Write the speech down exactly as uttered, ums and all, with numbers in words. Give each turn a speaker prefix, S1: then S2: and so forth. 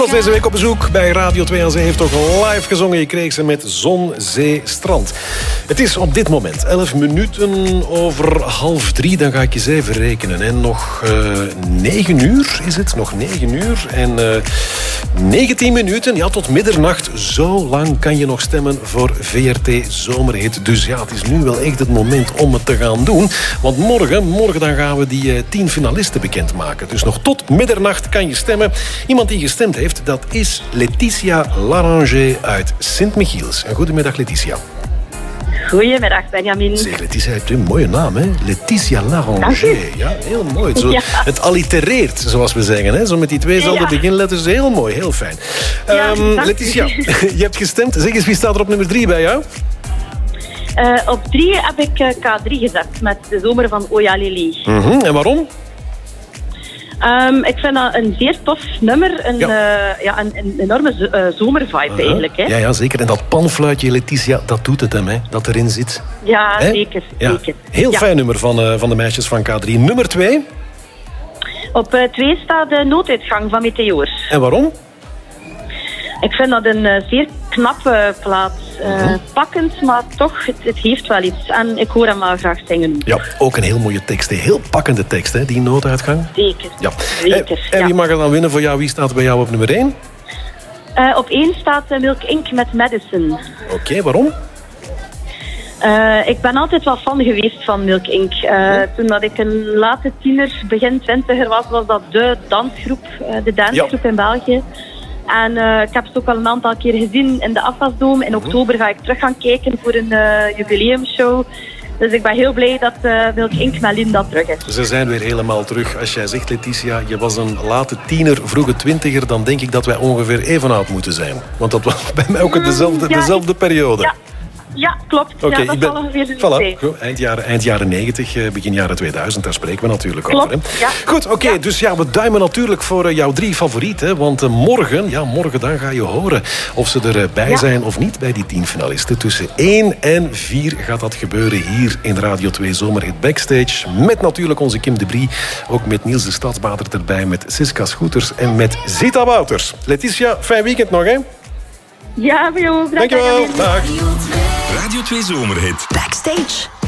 S1: Was deze week op bezoek bij Radio twee en ze heeft ook live gezongen. Je kreeg ze met Zon, Zee, Strand. Het is op dit moment elf minuten over half drie. Dan ga ik eens even rekenen. En nog uh, negen uur is het. Nog negen uur. En uh, negentien minuten. Ja, tot middernacht. Zo lang kan je nog stemmen voor V R T Zomerhit. Dus ja, het is nu wel echt het moment om het te gaan doen. Want morgen, morgen dan gaan we die uh, tien finalisten bekendmaken. Dus nog tot middernacht kan je stemmen. Iemand die gestemd heeft, dat is Letitia Laranger uit Sint-Michiels. Een goedemiddag, Letitia.
S2: Goedemiddag, Benjamin.
S1: Zeg, Letitia heeft een mooie naam, hè? Letitia Laranger. Ja, heel mooi. Zo,
S2: ja.
S1: Het allitereert, zoals we zeggen. Hè? Zo met die tweezelfde ja. beginletters. Heel mooi, heel fijn.
S2: Ja,
S1: um, Letitia, je hebt gestemd. Zeg eens, wie staat er op nummer drie bij jou?
S2: Uh, op drie heb ik uh, K drie gezet met de zomer van Oya Lili.
S1: Mm-hmm. En waarom?
S2: Um, ik vind dat een zeer tof nummer. Een, ja. Uh, ja, een, een enorme z- uh, zomervibe uh-huh. eigenlijk. Hè.
S1: Ja, ja, zeker. En dat panfluitje, Letitia, dat doet het hem, hè? Dat erin zit.
S2: Ja,
S1: hè?
S2: zeker.
S1: Ja.
S2: zeker.
S1: Heel
S2: ja.
S1: fijn nummer van, uh, van de meisjes van K drie. Nummer twee?
S2: Op uh, twee staat de nooduitgang van Meteor.
S1: En waarom?
S2: Ik vind dat een uh, zeer knappe plaat. Uh, uh-huh. Pakkend, maar toch, het, het heeft wel iets. En ik hoor hem wel graag zingen.
S1: Ja, ook een heel mooie tekst. Een heel pakkende tekst, hè, die nooduitgang.
S2: Zeker.
S1: Ja.
S2: Zeker
S1: En, en wie
S2: ja.
S1: mag er dan winnen voor jou? Wie staat bij jou op nummer één?
S2: Uh, op één staat uh, Milk Inc. met Madison.
S1: Oké, okay, waarom?
S2: Uh, ik ben altijd wel fan geweest van Milk Inc. Uh, toen dat ik een late tiener, begin twintiger was, was dat de dansgroep, uh, de dansgroep ja. in België. En uh, ik heb ze ook al een aantal keer gezien in de Afwasdome. In oktober ga ik terug gaan kijken voor een uh, jubileumshow. Dus ik ben heel blij dat uh, Milk Inc. met Linda terug is.
S1: Ze zijn weer helemaal terug. Als jij zegt, Letitia, je was een late tiener, vroege twintiger, dan denk ik dat wij ongeveer even oud moeten zijn. Want dat was bij mij ook dezelfde,
S2: ja,
S1: dezelfde periode.
S2: Ja. Ja, klopt.
S1: Okay,
S2: ja, dat
S1: ik ben...
S2: zal ongeveer de
S1: voilà. Goed, eind, jaren, eind jaren negentig, begin jaren tweeduizend, daar spreken we natuurlijk
S2: klopt,
S1: over. Hè?
S2: Ja.
S1: Goed, oké, okay, ja. dus ja, we duimen natuurlijk voor uh, jouw drie favorieten. Want uh, morgen, ja, morgen dan ga je horen of ze erbij ja. zijn of niet bij die tien finalisten. Tussen één en vier gaat dat gebeuren hier in Radio twee Zomerhit Backstage. Met natuurlijk onze Kim de Brie, ook met Niels de Stadsbader erbij, met Siska Scooters en met Zita Wouters. Letitia, fijn weekend nog, hè?
S2: Ja, voor jou.
S1: Dankjewel. Dag.
S3: Radio twee Zomerhit.
S4: Backstage.